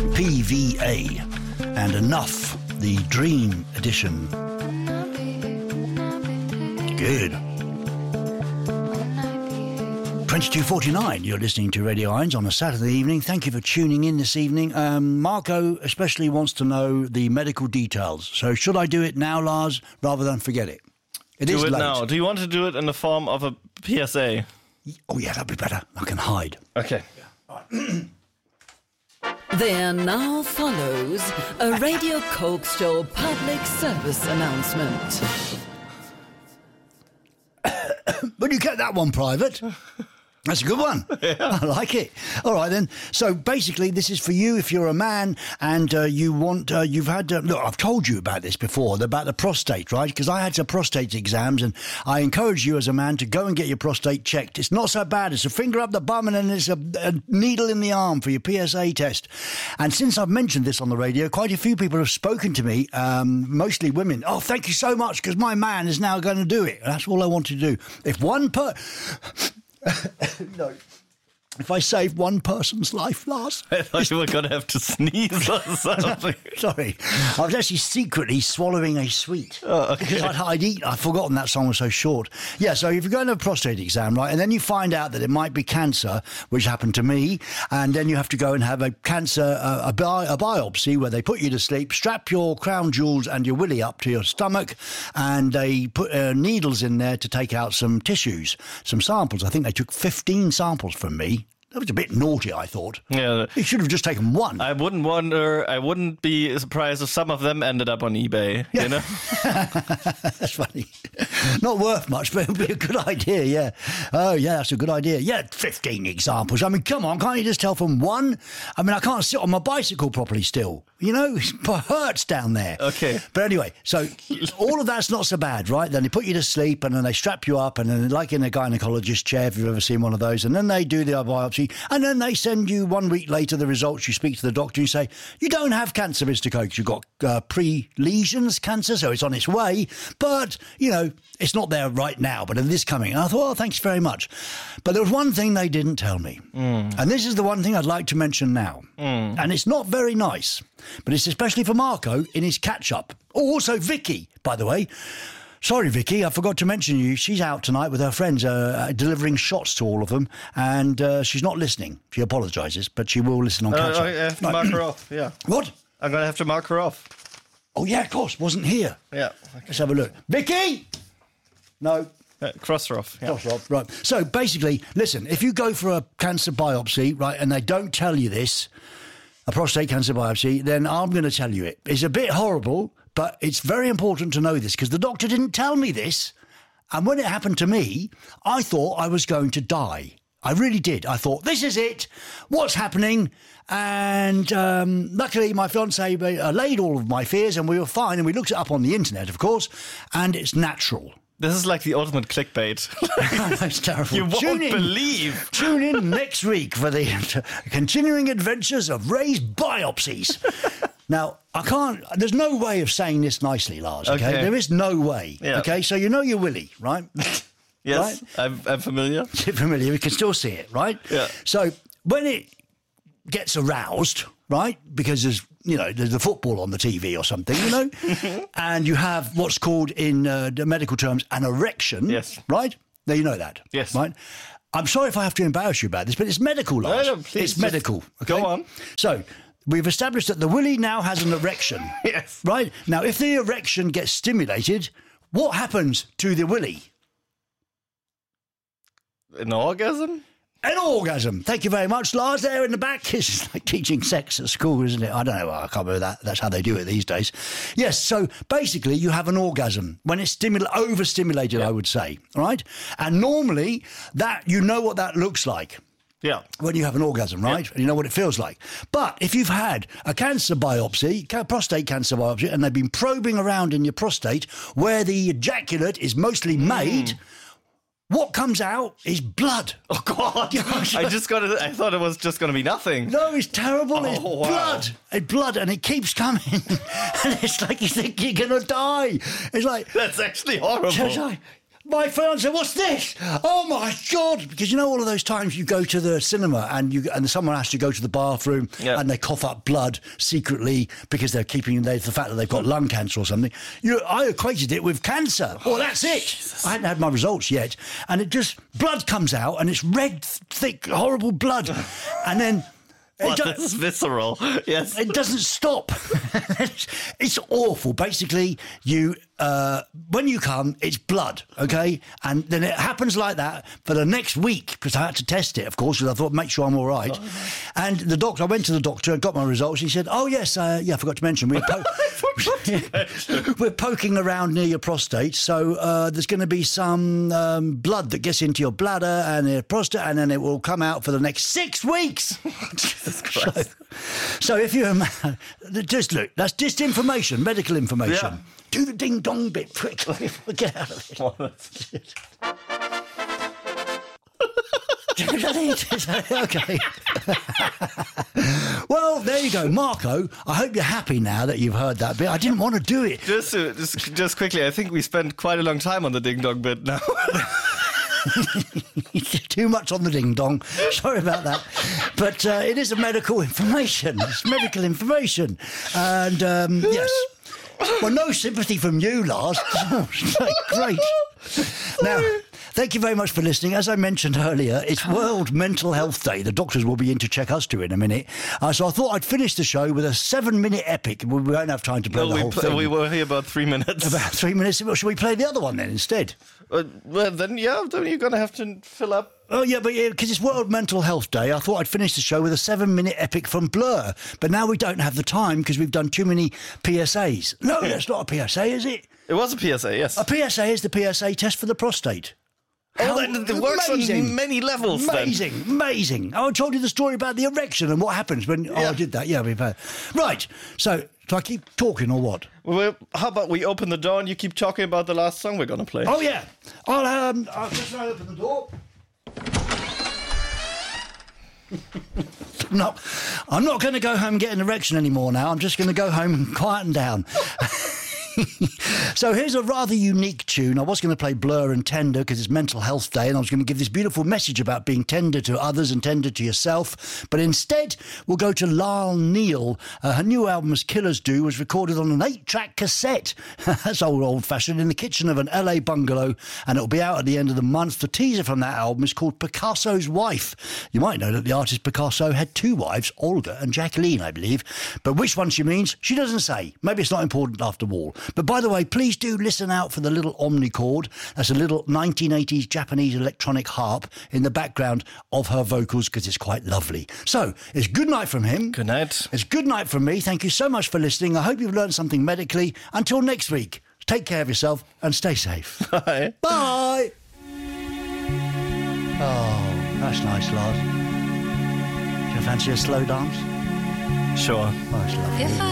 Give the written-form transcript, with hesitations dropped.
PVA, and Enough, the Dream Edition. Good. 22:49, you're listening to Radio Irons on a Saturday evening. Thank you for tuning in this evening. Marco especially wants to know the medical details. So should I do it now, Lars, rather than forget it? Do it now. Do you want to do it in the form of a PSA? Oh, yeah, that'd be better. I can hide. Okay. There now follows a Radio Coke Show public service announcement. But you kept that one private. That's a good one. Yeah. I like it. All right, then. So basically, this is for you if you're a man and you want, you've had, look, I've told you about this before, about the prostate, right? Because I had some prostate exams and I encourage you as a man to go and get your prostate checked. It's not so bad. It's a finger up the bum and then it's a needle in the arm for your PSA test. And since I've mentioned this on the radio, quite a few people have spoken to me, mostly women. Oh, thank you so much because my man is now going to do it. That's all I want to do. If one no. If I save one person's life, Lars. I thought you were going to have to sneeze or something. Sorry. I was actually secretly swallowing a sweet. Oh, okay. I'd forgotten that song was so short. Yeah, so if you're going to a prostate exam, right, and then you find out that it might be cancer, which happened to me, and then you have to go and have a cancer, a biopsy where they put you to sleep, strap your crown jewels and your willy up to your stomach, and they put needles in there to take out some tissues, some samples. I think they took 15 samples from me. That was a bit naughty, I thought. Yeah. He should have just taken one. I wouldn't be surprised if some of them ended up on eBay, you know? That's funny. Not worth much, but it would be a good idea, yeah. Oh, yeah, that's a good idea. Yeah, 15 examples. I mean, come on, can't you just tell from one? I mean, I can't sit on my bicycle properly still. You know, it hurts down there. Okay. But anyway, so all of that's not so bad, right? Then they put you to sleep and then they strap you up and then like in a gynecologist chair, if you've ever seen one of those, and then they do the biopsy and then they send you 1 week later the results. You speak to the doctor, you say, you don't have cancer, Mr. Coates. You've got pre-lesions cancer, so it's on its way. But, you know, it's not there right now, but it is coming. And I thought, oh, thanks very much. But there was one thing they didn't tell me. And this is the one thing I'd like to mention now. And it's not very nice, but it's especially for Marco in his catch-up. Oh, also Vicky, by the way. Sorry, Vicky, I forgot to mention you. She's out tonight with her friends delivering shots to all of them, and she's not listening. She apologises, but she will listen on catch-up. I have to mark her off, yeah. What? I'm going to have to mark her off. Oh, yeah, of course. Wasn't here. Yeah. Okay. Let's have a look. Vicky! No. Cross her off. Yeah. Cross her off, right. So, basically, listen, if you go for a cancer biopsy, right, and they don't tell you this, a prostate cancer biopsy, then I'm going to tell you it. It's a bit horrible, but it's very important to know this because the doctor didn't tell me this. And when it happened to me, I thought I was going to die. I really did. I thought, this is it. What's happening? And luckily, my fiancée allayed all of my fears and we were fine. And we looked it up on the internet, of course, and it's natural. This is like the ultimate clickbait. That's terrible. You won't believe. Tune in next week for the continuing adventures of Ray's biopsies. Now, there's no way of saying this nicely, Lars, okay? There is no way, okay? So you know your willy, right? Yes, right? I'm familiar. You're familiar, we can still see it, right? Yeah. So when it gets aroused, right, because there's the football on the TV or something, you know, and you have what's called in the medical terms an erection, yes, right? Now you know that, yes, right? I'm sorry if I have to embarrass you about this, but it's medical, Lars. No, please, it's medical. Okay? Go on. So we've established that the willy now has an erection. Yes. Right? Now, if the erection gets stimulated, what happens to the willy? An orgasm? An orgasm. Thank you very much, Lars, there in the back. It's like teaching sex at school, isn't it? I don't know. I can't remember that. That's how they do it these days. Yes, so basically you have an orgasm when it's overstimulated, I would say, all right? And normally you know what that looks like. Yeah. When you have an orgasm, right? Yeah. You know what it feels like. But if you've had a cancer biopsy, prostate cancer biopsy, and they've been probing around in your prostate where the ejaculate is mostly made, what comes out is blood. Oh, God. I thought it was just going to be nothing. No, it's terrible. Oh, it's wow. blood. It's blood, and it keeps coming. And it's like you think you're going to die. It's like... That's actually horrible. my fiance, what's this? Oh my God! Because you know all of those times you go to the cinema and someone has to go to the bathroom and they cough up blood secretly because they're keeping the fact that they've got lung cancer or something. I equated it with cancer. Well, that's it. Jesus. I hadn't had my results yet, and it just blood comes out and it's red, thick, horrible blood, and then. This is visceral. Yes, it doesn't stop. It's awful. Basically, when you come, it's blood, okay? And then it happens like that for the next week because I had to test it, of course, because I thought, make sure I'm all right. And I went to the doctor and got my results. He said, oh, yes, I forgot to mention, we're poking around near your prostate, so there's going to be some blood that gets into your bladder and your prostate, and then it will come out for the next 6 weeks. So if you're just look, that's just information, medical information. Yeah. Do the ding dong bit quickly. Get out of it. Okay. Well, there you go, Marco. I hope you're happy now that you've heard that bit. I didn't want to do it. Just quickly, I think we spent quite a long time on the ding dong bit now. Too much on the ding dong. Sorry about that. But it is a medical information. It's medical information. And yes. Well, no sympathy from you, Lars. Great. Now, thank you very much for listening. As I mentioned earlier, it's World Mental Health Day. The doctors will be in to check us too in a minute. So I thought I'd finish the show with a 7-minute epic. We won't have time to play the whole thing. We were here about 3 minutes. About 3 minutes. Well, should we play the other one then instead? Well, then you're going to have to fill up. Oh, yeah, but because it's World Mental Health Day, I thought I'd finish the show with a 7-minute epic from Blur. But now we don't have the time because we've done too many PSAs. No, that's not a PSA, is it? It was a PSA, yes. A PSA is the PSA test for the prostate. Oh, it works on many levels. Amazing. I told you the story about the erection and what happens when I did that. Yeah, right. So, do I keep talking or what? Well, how about we open the door and you keep talking about the last song we're going to play? Oh, yeah. I'll just open the door. No, I'm not going to go home and get an erection anymore now. I'm just going to go home and quieten down. So here's a rather unique tune. I was going to play Blur and Tender because it's Mental Health Day and I was going to give this beautiful message about being tender to others and tender to yourself. But instead, we'll go to Lyle Neal. Her new album, As Killers Do, was recorded on an 8-track cassette. That's old-fashioned in the kitchen of an LA bungalow, and it'll be out at the end of the month. The teaser from that album is called Picasso's Wife. You might know that the artist Picasso had 2 wives, Olga and Jacqueline, I believe. But which one she means, she doesn't say. Maybe it's not important after all. But by the way, please do listen out for the little omnichord. That's a little 1980s Japanese electronic harp in the background of her vocals because it's quite lovely. So, it's good night from him. Good night. It's good night from me. Thank you so much for listening. I hope you've learned something medically. Until next week, take care of yourself and stay safe. Bye. Bye. Oh, that's nice, Lars. Do you fancy a slow dance? Sure. Oh, it's lovely.